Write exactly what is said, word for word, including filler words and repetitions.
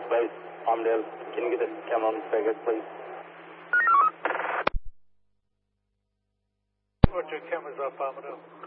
Base, Palmdale. Can you get the camera on the figure, please? Put your cameras up, Palmdale.